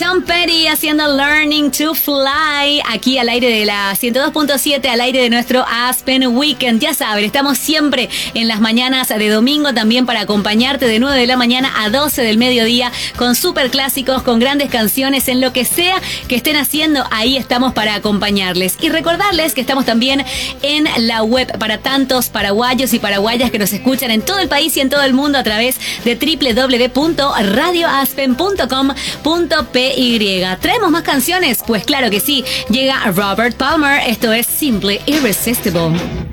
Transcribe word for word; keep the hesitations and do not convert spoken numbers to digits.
Tom Petty haciendo Learning to Fly aquí al aire de la ciento dos punto siete, al aire de nuestro Aspen Weekend. Ya saben, estamos siempre en las mañanas de domingo también para acompañarte de nueve de la mañana a doce del mediodía con super clásicos, con grandes canciones, en lo que sea que estén haciendo, ahí estamos para acompañarles. Y recordarles que estamos también en la web para tantos paraguayos y paraguayas que nos escuchan en todo el país y en todo el mundo a través de doble u doble u doble u punto radio aspen punto com punto pe ye. ¿Traemos más canciones? Pues claro que sí. Llega Robert Palmer. Esto es Simply Irresistible.